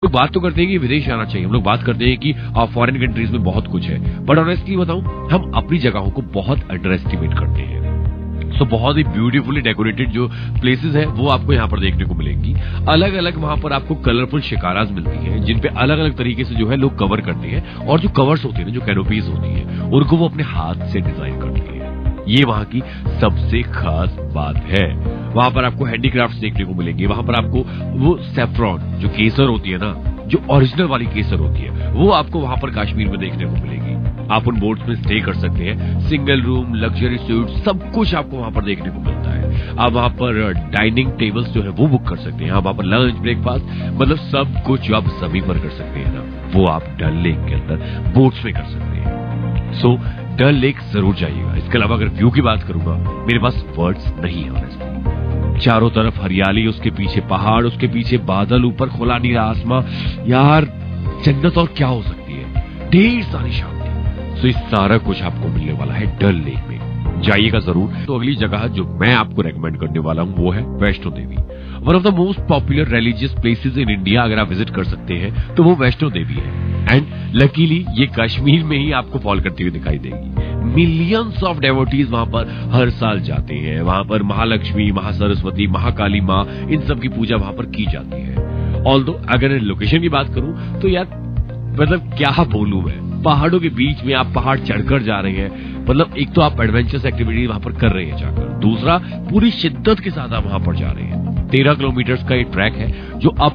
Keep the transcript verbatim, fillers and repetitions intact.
लोग बात तो करते हैं कि विदेश जाना चाहिए, हम लोग बात करते हैं कि फॉरेन कंट्रीज में बहुत कुछ है, बट ऑनेस्टली बताऊं हम अपनी जगहों को बहुत अंडर एस्टिमेट करते हैं। सो so, बहुत ही ब्यूटीफुली डेकोरेटेड जो प्लेसेस है वो आपको यहाँ पर देखने को मिलेंगी। अलग अलग वहां पर आपको कलरफुल शिकाराज मिलती हैं जिन पे अलग अलग तरीके से जो है लोग कवर करते हैं, और जो कवर्स होते हैं ना, जो कैनोपीज होती है, उनको वो अपने हाथ से डिजाइन करते हैं। ये वहां की सबसे खास बात है। वहां पर आपको हैंडीक्राफ्ट्स देखने को मिलेंगे, वहां पर आपको वो सेफ्रॉन जो केसर होती है ना, जो ओरिजिनल वाली केसर होती है, वो आपको वहां पर कश्मीर में देखने को मिलेगी। आप उन बोट्स में स्टे कर सकते हैं, सिंगल रूम, लग्जरी सूट, सब कुछ आपको वहां पर देखने को मिलता है। आप वहां पर डाइनिंग टेबल्स जो है वो बुक कर सकते हैं, आप वहां पर लंच, ब्रेकफास्ट, मतलब सब कुछ जो आप जमीन पर कर सकते हैं ना, वो आप डल लेक के अंदर बोट्स में कर सकते हैं। सो so, डल लेक जरूर जाइएगा। इसके अलावा अगर व्यू की बात करूंगा, मेरे पास वर्ड्स नहीं है ऑनेस्टली। चारों तरफ हरियाली, उसके पीछे पहाड़, उसके पीछे बादल, ऊपर खुला नीला आसमां, यार जन्नत और क्या हो सकती है, ढेर सारी शांति। सो इस सारा कुछ आपको मिलने वाला है डल लेक में, जाइएगा जरूर। तो अगली जगह जो मैं आपको रेकमेंड करने वाला हूं वो है Vaishno Devi, one of the most popular religious places in India. अगर आप विजिट कर सकते हैं तो वो वैष्णो देवी है, एंड लकीली ये कश्मीर में ही आपको फॉल करती हुई दिखाई देगी। मिलियंस ऑफ डेवोटीज वहां पर हर साल जाते हैं। वहां पर महालक्ष्मी, महासरस्वती, महाकाली माँ, इन सब की पूजा वहां पर की जाती है। ऑल्दो अगर लोकेशन की बात करूं तो यार मतलब क्या बोलूं मैं, पहाड़ों के बीच में आप पहाड़ चढ़कर जा रहे हैं, मतलब एक तो आप एडवेंचरस एक्टिविटी वहां पर कर रहे हैं जाकर, दूसरा पूरी शिद्दत के साथ आप वहां पर जा रहे हैं। तेरह किलोमीटर का ये ट्रैक है जो अप